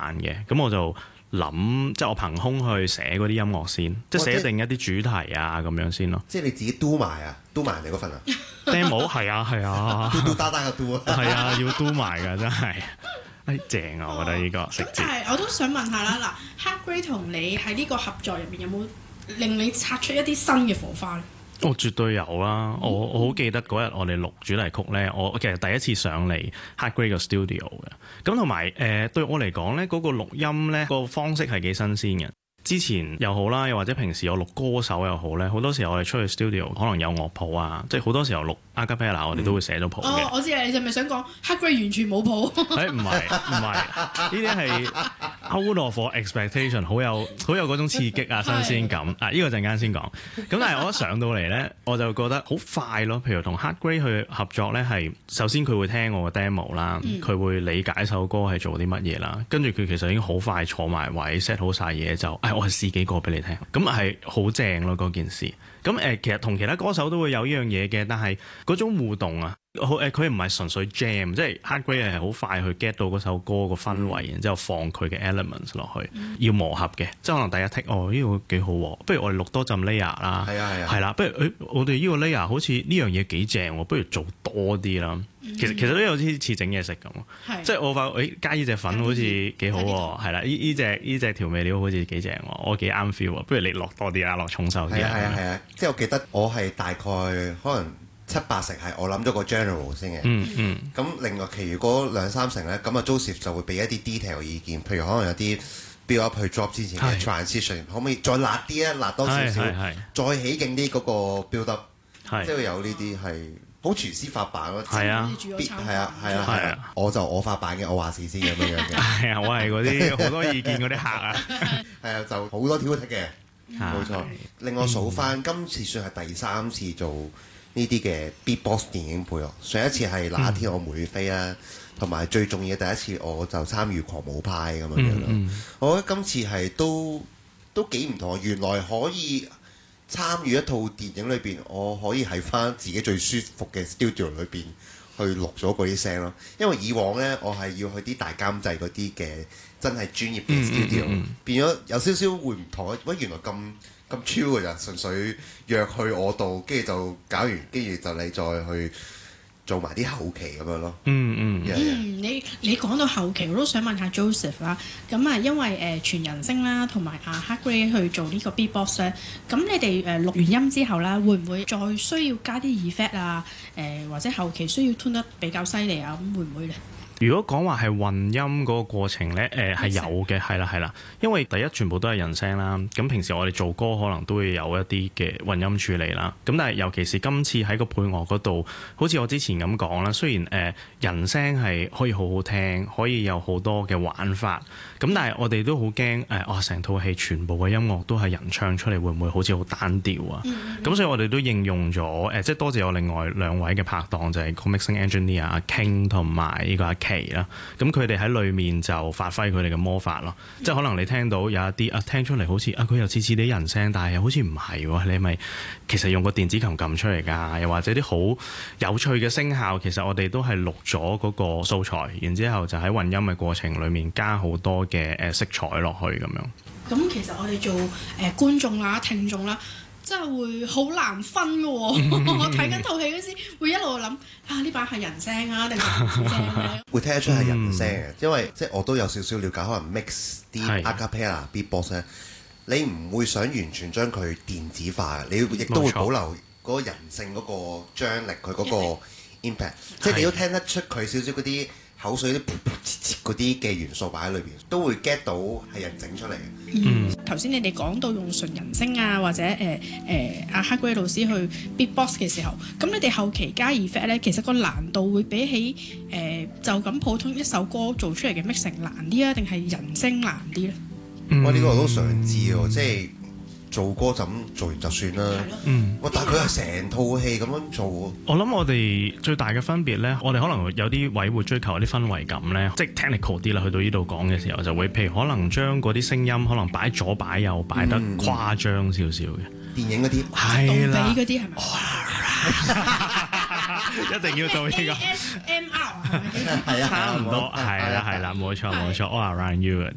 嘅，咁我就諗即係我憑空去寫嗰啲音樂先，即係寫定一啲主題啊咁樣先咯。 即係你自己 do 埋啊，do 埋人哋嗰份啊 ？demo 係啊 ，do 打打個 do 啊， 係啊，要 do 埋㗎真係。正啊！我覺得呢個食字。 但係我都想問下啦，嗱 Heartbreak 同你喺呢個合作入邊有冇令你擦出一啲新嘅火花咧？ 我絕對有啦！我好記得嗰日我哋錄主題曲咧，我其實第一次上嚟 Heartbreak 個 studio 嘅。咁同埋對我嚟講咧，嗰個錄音咧個方式係幾新鮮嘅。之前又好啦，又或者平時我錄歌手又好咧，好多時候我哋出去 studio 可能有樂譜啊，即係好多時候錄 a cappella 我哋都會寫咗譜嘅。 哦，我知啦，你係咪想講 Heartbreak 完全冇譜？ 唔係，呢啲係 out of expectation， 好有嗰種刺激啊、新鮮感啊！呢個陣間先講。咁但係我一上到嚟咧，我就覺得好快咯。譬如同 Heartbreak 去合作咧，係首先佢會聽我個 demo 啦，佢會理解首歌係做啲乜嘢啦，跟住佢其實已經好快坐埋位 set 好晒嘢就，我係試幾個俾你聽，咁係好正咯嗰件事。咁其實同其他歌手都會有呢樣嘢嘅，但係嗰種互動啊，佢唔係純粹 jam， 即係 Heartbreak 係好快去 get 到嗰首歌個氛圍，然之後放佢嘅 elements 落去，要磨合嘅，即係可能第一 take 呢個幾好喎，不如我哋錄多陣 layer 啦，係啦，不如我哋呢個 layer 好似呢樣嘢幾正喎，不如做多啲啦。其實都有啲似整嘢食咁，即係我發覺加呢隻粉好似幾好喎，係啦，呢隻調味料好似幾正喎，我幾啱 feel 喎，不如你落多啲啦，落重手啲啊。 係啊，即係我記得我係大概可能7-8成係我諗咗個 general 先嘅，咁另外其餘嗰2-3成咧，咁啊 Joseph 就會俾一啲 detail 意見，譬如可能有啲 build up 去 drop 之前嘅 transition，可唔可以再辣啲啊，辣多少少，再起勁啲嗰個 build up，即係有呢啲係。好廚師發辦咯， 係啊， 我發辦嘅，我話事先咁樣嘅。 係啊，我係嗰啲好多意見嗰啲客啊。 係啊，就好多挑剔嘅，冇錯。另外數翻，今次算係第3次做呢啲嘅 beatbox 電影配樂。上一次係那天我們會飛啊，同埋最重要嘅第一次我就參與狂舞派咁樣咯。我覺得今次係都幾唔同，原來可以參與一套電影裏邊，我可以喺翻自己最舒服嘅 studio 裏邊去錄咗嗰啲聲咯。因為以往呢，我係要去啲大監製嗰啲嘅真係專業嘅 studio，變咗有少少會唔同。喂，原來咁 chill 嘅咋，純粹約去我度，跟住就搞完，跟住就你再去做埋啲後期咁樣咯。 你講到後期，我都想問下 Joseph 啦。咁啊，因為全人聲啦，同埋Heartbreak 去做呢個 beatbox 咧，咁你哋錄完音之後啦，會唔會再需要加啲 effect 啊？或者後期需要 tune 得比較犀利啊？咁會唔會咧？ 如果講話係混音嗰個過程咧，係有嘅，係啦，因為第一全部都係人聲啦。咁平時我哋做歌可能都會有一啲嘅混音處理啦。咁但係尤其是今次喺個配樂嗰度，好似我之前咁講啦，雖然人聲係可以好好聽，可以有好多嘅玩法，咁但係我哋都好驚成套戲全部嘅音樂都係人唱出嚟，會唔會好似好單調啊？咁所以我哋都應用咗即係多謝我另外2位嘅拍檔，就係 mixing engineer 阿 King 同埋呢個阿啦，咁佢哋喺裏面就發揮佢哋嘅魔法咯，即係可能你聽到有一啲聽出嚟好似佢又似啲人聲，但係又好似唔係喎，你係咪其實用個電子琴撳出嚟㗎？又或者啲好有趣嘅聲效，其實我哋都係錄咗嗰個素材，然之後就喺混音嘅過程裏面加好多嘅色彩落去咁樣。咁其實我哋做觀眾啦、聽眾啦，真係會好難分嘅喎。我睇緊套戲嗰時，會一路諗呢把係人聲啊，定係電子聲咧？ 會聽得出係人聲嘅，因為即係我都有少少了解，可能 mix 啲 a cappella beatbox 咧，你唔會想完全將佢電子化嘅，你亦都會保留嗰個人性嗰個張力，佢嗰個 impact， 即係你都聽得出佢少少嗰啲口水啲嗰啲嘅元素擺喺裏邊，都會 get 到係人整出嚟嘅。 頭先你哋講到用純人聲啊，或者阿Heartbreak老師去 beatbox 嘅時候，咁你哋後期加 effect 咧，其實個難度會比起就咁普通一首歌做出嚟嘅 mixing 難啲啊，定係人聲難啲咧？ 哇！呢個我都想知喎，即係做歌就咁做完就算啦。但係佢係成套戲咁樣做。 我諗我哋最大嘅分別咧，我哋可能有啲位會追求一啲氛圍感咧，即係 technical 啲啦。去到呢度講嘅時候，就會譬如可能將嗰啲聲音可能擺左擺右，擺得誇張少少嘅。 電影嗰啲係啦， 嗰啲係咪？ 一定要做呢個 ASMR 係啊，差唔多係啦，冇錯 ，All Around You 嗰啲